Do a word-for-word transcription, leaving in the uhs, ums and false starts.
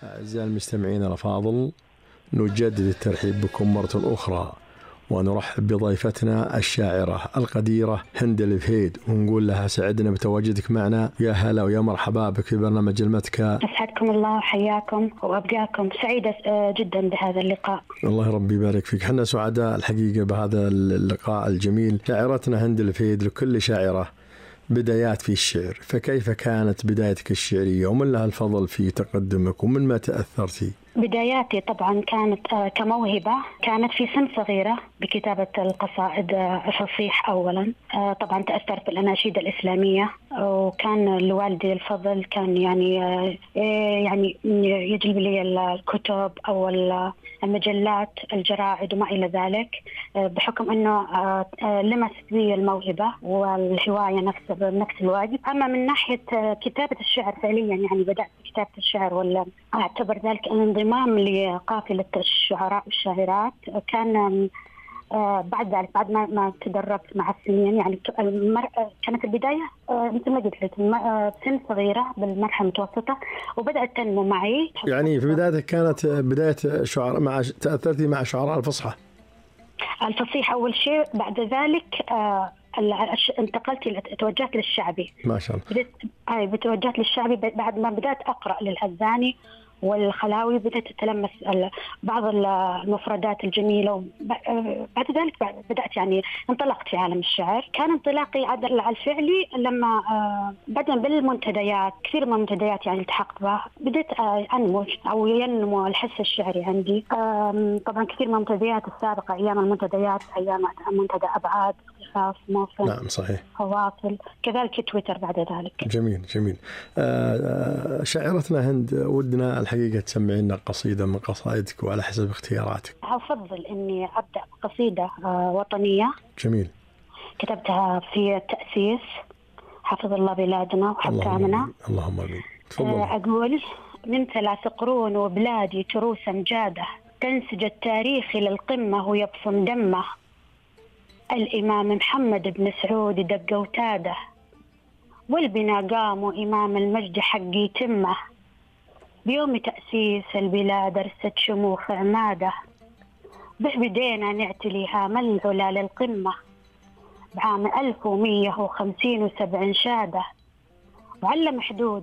أعزائي المستمعين الأفاضل، نجدد الترحيب بكم مرة أخرى ونرحب بضيفتنا الشاعرة القديرة هند الفهيد، ونقول لها سعدنا بتواجدك معنا. يا هلا ويا مرحبا بك في برنامج المتكة. أسعدكم الله وحياكم وأبقاكم سعيدة جدا بهذا اللقاء. الله ربي يبارك فيك، حنا سعداء الحقيقة بهذا اللقاء الجميل. شاعرتنا هند الفهيد، لكل شاعرة بدايات في الشعر، فكيف كانت بدايتك الشعرية ومن لها الفضل في تقدمك ومن ما تأثرتي؟ بداياتي طبعا كانت كموهبة، كانت في سن صغيرة بكتابة القصائد الفصيح أولا. طبعا تأثرت بالأناشيد الإسلامية، وكان لوالدي الفضل كان يعني يعني يجلب لي الكتب أو المجلات الجرائد وما إلى ذلك، بحكم أنه لمست بي الموهبة والهواية نفس بنفس الوقت. أما من ناحية كتابة الشعر فعليا يعني بدأت كتابة الشعر، ولا أعتبر ذلك الانضمام لقافلة الشعراء والشاعرات كان بعد ذلك، بعد ما ما تدربت مع السنين. يعني كانت البداية مثل ما قلت لك سن صغيرة بالمرحلة المتوسطة، وبدأت تنمو معي. يعني في بدايتك كانت بداية شعراء، مع تأثرتي مع شعراء الفصحى الفصيح أول شيء، بعد ذلك انتقلت توجهت للشعبي. ما شاء الله. أي بتوجهت للشعبي بعد ما بدأت أقرأ للهزاني والخلاوي، بدأت أتلمس بعض المفردات الجميلة. بعد ذلك بدأت يعني انطلقت في عالم الشعر. كان انطلاقي على الفعلي لما بدأ بالمنتديات، كثير من المنتديات يعني التحقت بها، بدأت أنمو أو ينمو الحس الشعري عندي. طبعا كثير من المنتديات السابقة، أيام المنتديات، أيام منتدى أبعاد، قصاص، موفن، نعم صحيح، فواصل، كذلك تويتر بعد ذلك. جميل جميل. آه شاعرتنا هند، ودنا الحقيقة تسمعينا قصيدة من قصائدك وعلى حسب اختياراتك. أفضل إني أبدأ بقصيدة وطنية. جميل. كتبتها في التأسيس، حفظ الله بلادنا وحكامنا. اللهم آمين. تفضل. أقول: من ثلاث قرون وبلادي تروس مجاده، تنسج التاريخ للقمة ويبصم دمه. الإمام محمد بن سعود دق وتاده، والبنا قام وإمام المجد حق يتمه. بيوم تأسيس البلاد رست شموخ عماده، به بدينا نعتلي هام العلا للقمة. بعام ألف ومية وخمسين وسبع شاده، وعلم حدود